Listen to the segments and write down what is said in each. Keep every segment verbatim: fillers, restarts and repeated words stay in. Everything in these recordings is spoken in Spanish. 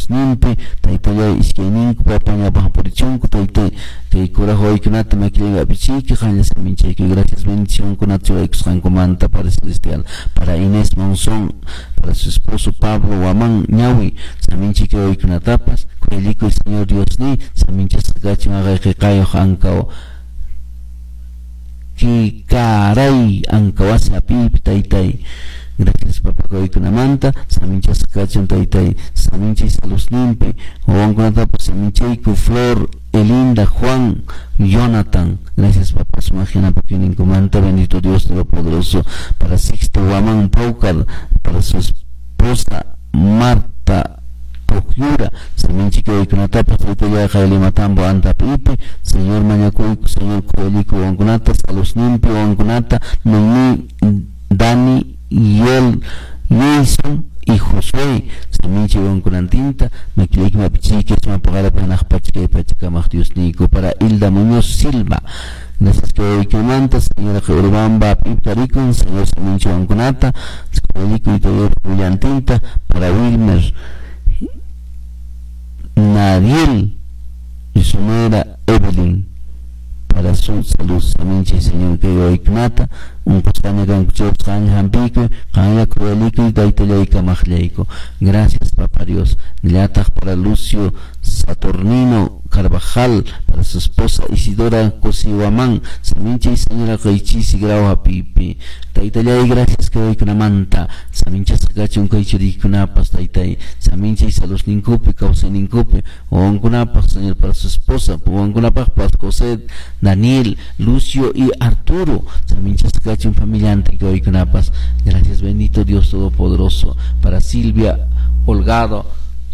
salus nimpi taytallay iskayninko papañapaq purichunku taytay kay kurajo aykunata maquillayga apichiki qanlla saminchayku gracias bendición kunata churaykusqankumanta Padre Celestial para Inés Monzón para su esposo Pablo Guamán ñawi saminchiki aykunatapas kuyalliku Señor Dios ni saminchasqakachun aqayqiqayoq ankao ki karay ankawasa pipi taytay gracias papá koykunamanta saminchasqakachun taytay saminchay salus nimpi wawankunatapas samichayku Flor Elinda Juan Jonathan gracias papá sumajinapakininkumanta bendito Dios Todopoderoso para Sixto Guamán Paucar para su esposa Marta Pocura saminchiki aykunatapas taytallay qaylimatambo anta pipi Señor mañakuyku Señor kuyalliku wawankunata salus nimpi wawankunata Noemí Dani Yel Jason y Josué saminchi wankunantinta maquillayki mapichiki sumapaqarapi hanaqpachkay pachakamaq Diosniku para Hilda Muñoz Silva gracias que aykunamanta señora Urubamba Piptarikun Señor saminchi wankunata kuyalliku y todo brillantinta para Wilmer Nadiel y su nuera Evelyn para su salud saminchi Señor que aykunata un poscaña kan kuchusqaña hampiku qanya kuyalliku daytallayka maqllayku gracias papá Dios llataq para Lucio Saturnino Carvajal para su esposa Isidora Cosihuamán saminchi señora qaychisi grauha pipi taytallay gracias que aykunamanta saminchasqakachun kaychuriykunapas taytay saminchi salus ninkupi kawsayninkupi wawankunapas Señor para su esposa wawankunapas para José Daniel Lucio y Arturo saminchasqakachun familiante que aykunapas gracias bendito Dios Todopoderoso para Silvia Holgado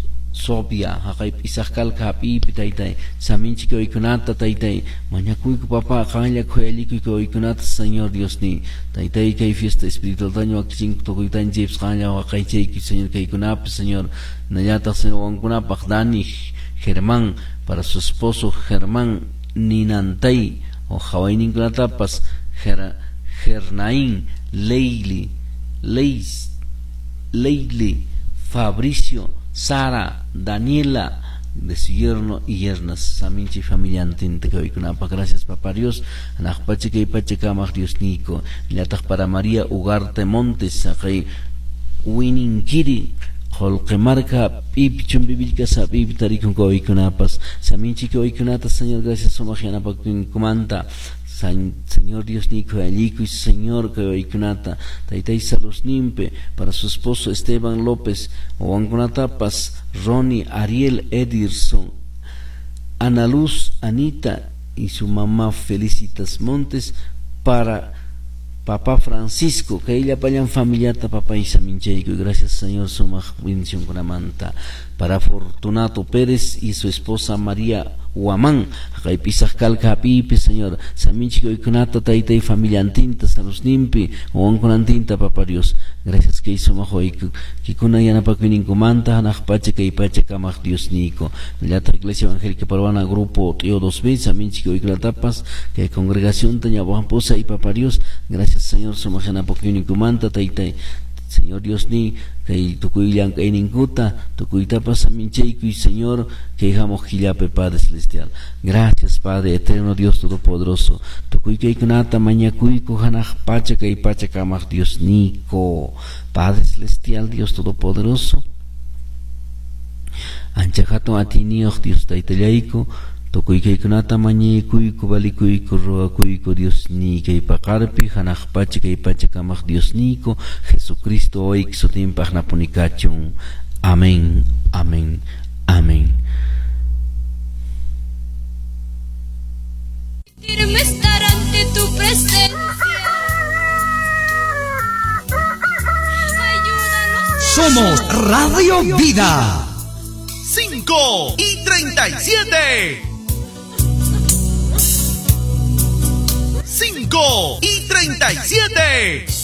Sofía haqay pisaqkalqa hapipi taytay saminchiki aykunata taytay mañakuyku papá qanlla kuyallikuyku aykunata Señor Dios ni taytay kay fiesta espiritualtaña wakchinku tukuytanchaypis qanlla waqaychayki Señor kaykunapi Señor nallataq Señor wankunapaq Dani Germán para su esposo Germán Ninantay o hawayninkunatapas Ger Gernaín Leili Leis Leili Fabricio Sara, Daniela, de su yerno y yernas, saminchi familiantin, te gracias papá Dios, anakpache que pachekamach Dios nico, llataq para María Ugarte Montes, akay Wininkiri, Holkemarka, Pipichun Bibilka, Sabibi Tarikun Koikunapas, saminchi que oikunata, Señor, gracias Somajiana Pakin Kumanta. Señor Dios Nico Alico y Señor que Oikunata Taytay Salus Nimpe para su esposo Esteban López Owankunatapas Ronnie Ariel Edirson Ana Luz Anita y su mamá Felicitas Montes para papá Francisco que ella vayan familiata papá y samincheico y gracias Señor suma bendición con amanta para Fortunato Pérez y su esposa María Huamán, acá pisas calca pipi, Señor, saminchi y kunata taita y familia antinta, salus nimpi, o con antinta, papá Dios, gracias que hizo majo y que kuna yana paquinin comanta, anakpache que ipache kamach Dios nico, la iglesia evangélica peruana, grupo Tío dos B, saminchi y kunatapas, que congregación teña posa y papá Dios, gracias Señor, somajana paquinin comanta, taita. Señor Dios ni que tukuyan que ninguta tukuita pasa mincheiku y Señor que dejamos gillape Padre Celestial gracias Padre eterno Dios todopoderoso tukuy que kunata mañakuy kuhanaj pacha que pacha kamach Dios nico Padre Celestial Dios todopoderoso anchajato atinioj Dios taitayaiku tukuy kay kunata mañikuy kubalikuy kuruakuy ko Dios ni kay pakarpi hanaj pacha kay pacha kamach Dios niko Jesucristo hoy ksutimpaj na punikachun amén amén amén. Firme estar ante tu presencia. Ayúdanos. Somos Radio Vida. cinco y treinta y siete. cinco y treinta y siete.